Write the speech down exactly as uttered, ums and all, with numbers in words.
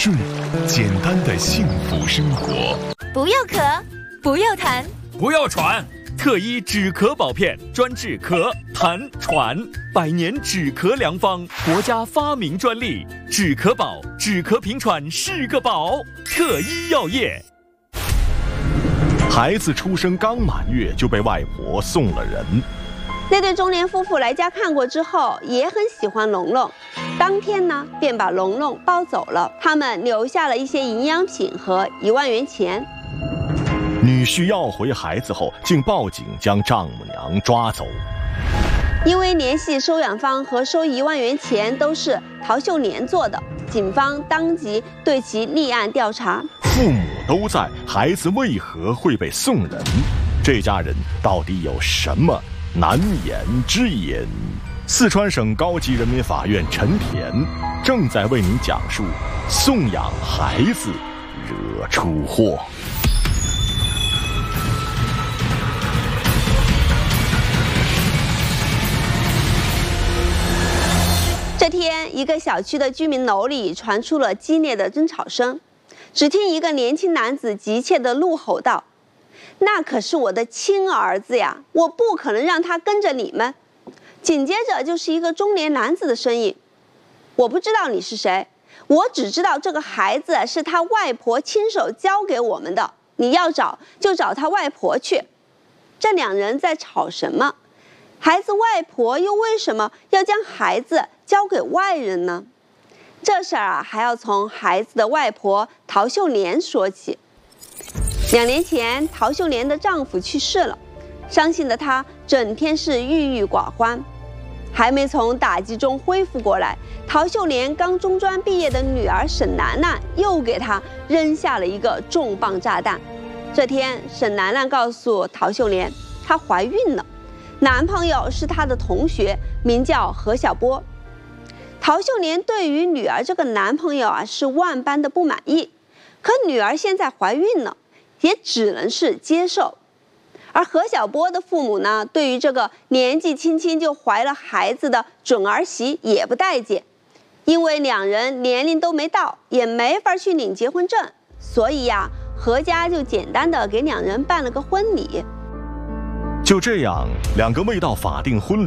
顺，简单的幸福生活。 不要咳，不要痰， 不要喘。特医止咳宝片，专治咳、痰、喘，百年止咳良方，国家发明专利。止咳宝，止咳平喘是个宝。特医药业。 孩子出生刚满月就被外婆送了人。 那对中年夫妇来家看过之后，也很喜欢龙龙，当天呢便把龙龙抱走了。他们留下了一些营养品和一万元钱。 女婿要回孩子后，竟报警将丈母娘抓走。 因为联系收养方和收一万元钱都是陶秀莲做的，警方当即对其立案调查。 父母都在，孩子为何会被送人？这家人到底有什么难言之隐？四川省高级人民法院陈田正在为您讲述送养孩子惹出祸。 这天，一个小区的居民楼里传出了激烈的争吵声。只听一个年轻男子急切地怒吼道：“那可是我的亲儿子呀，我不可能让他跟着你们。”紧接着就是一个中年男子的声音：“我不知道你是谁，我只知道这个孩子是他外婆亲手交给我们的，你要找就找他外婆去。”这两人在吵什么？孩子外婆又为什么要将孩子交给外人呢？这事儿啊，还要从孩子的外婆陶秀莲说起。两年前，陶秀莲的丈夫去世了，伤心的她整天是郁郁寡欢。还没从打击中恢复过来，陶秀莲刚中专毕业的女儿沈兰兰又给她扔下了一个重磅炸弹。这天，沈兰兰告诉陶秀莲，她怀孕了，男朋友是她的同学，名叫何小波。陶秀莲对于女儿这个男朋友啊是万般的不满意，可女儿现在怀孕了，也只能是接受。而何小波的父母呢，对于这个年纪轻轻就怀了孩子的准儿媳也不待见，因为两人年龄都没到，也没法去领结婚证，所以呀、啊，何家就简单的给两人办了个婚礼。 就这样，两个未到法定婚礼